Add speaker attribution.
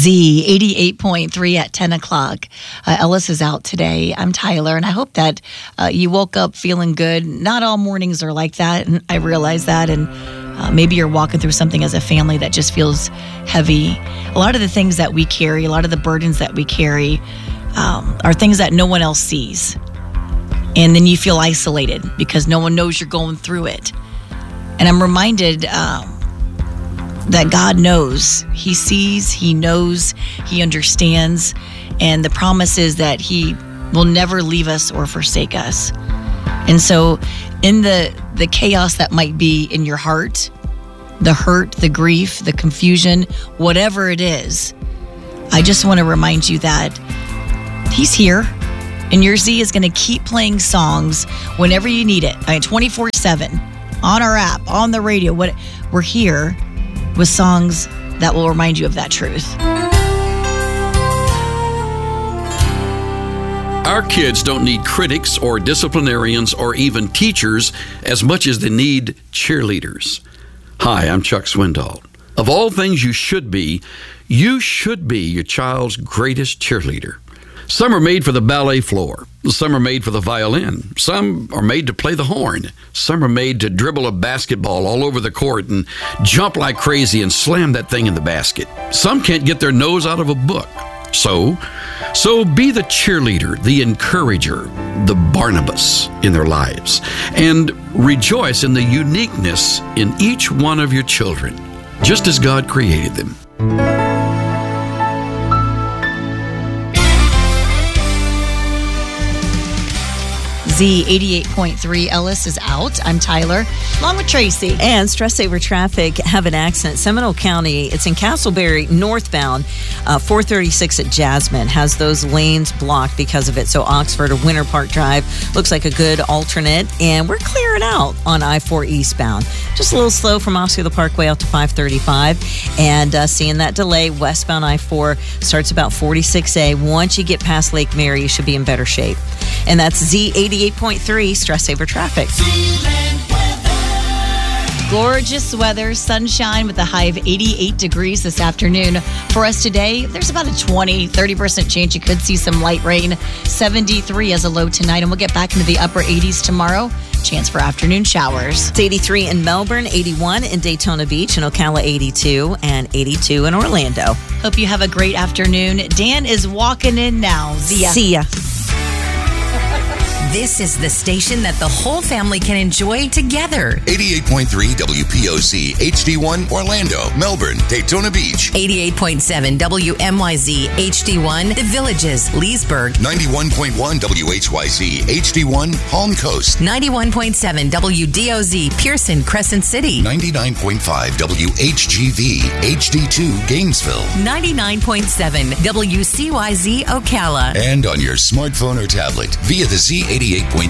Speaker 1: Z 88.3 at 10 o'clock. Ellis is out today. I'm Tyler, and I hope that you woke up feeling good. Not all mornings are like that, and I realize that. And maybe you're walking through something as a family that just feels heavy. A lot of the things that we carry, a lot of the burdens that we carry are things that no one else sees. And then you feel isolated because no one knows you're going through it. And I'm reminded that God knows. He sees, He knows, He understands, and the promise is that He will never leave us or forsake us. And so in the chaos that might be in your heart, the hurt, the grief, the confusion, whatever it is, I just want to remind you that He's here, and your Z is going to keep playing songs whenever you need it. 24/7, on our app, on the radio. We're here with songs that will remind you of that truth.
Speaker 2: Our kids don't need critics or disciplinarians or even teachers as much as they need cheerleaders. Hi, I'm Chuck Swindoll. Of all things you should be your child's greatest cheerleader. Some are made for the ballet floor. Some are made for the violin. Some are made to play the horn. Some are made to dribble a basketball all over the court and jump like crazy and slam that thing in the basket. Some can't get their nose out of a book. So be the cheerleader, the encourager, the Barnabas in their lives, and rejoice in the uniqueness in each one of your children, just as God created them.
Speaker 1: Z 88.3, Ellis is out. I'm Tyler, along with Tracy.
Speaker 3: And Stress Saver Traffic have an accident. Seminole County, it's in Castleberry, northbound, 436 at Jasmine, has those lanes blocked because of it. So Oxford or Winter Park Drive looks like a good alternate. And we're clearing out on I-4 eastbound. Just a little slow from Osceola Parkway out to 535. And seeing that delay, westbound I-4 starts about 46A. Once you get past Lake Mary, you should be in better shape. And that's Z 88.3 Stress Saver Traffic.
Speaker 1: Gorgeous weather, sunshine with a high of 88 degrees this afternoon. For us today, there's about a 30% chance you could see some light rain. 73 as a low tonight, and we'll get back into the upper 80s tomorrow. Chance for afternoon showers.
Speaker 3: It's 83 in Melbourne, 81 in Daytona Beach, and Ocala 82, and 82 in Orlando.
Speaker 1: Hope you have a great afternoon. Dan is walking in now.
Speaker 3: See ya.
Speaker 4: This is the station that the whole family can enjoy together.
Speaker 5: 88.3 WPOC HD1 Orlando, Melbourne, Daytona Beach.
Speaker 4: 88.7 WMYZ HD1 The Villages, Leesburg.
Speaker 5: 91.1 WHYZ HD1 Palm Coast.
Speaker 4: 91.7 WDOZ Pearson, Crescent City.
Speaker 5: 99.5 WHGV HD2 Gainesville.
Speaker 4: 99.7 WCYZ Ocala.
Speaker 5: And on your smartphone or tablet via the Z 88.3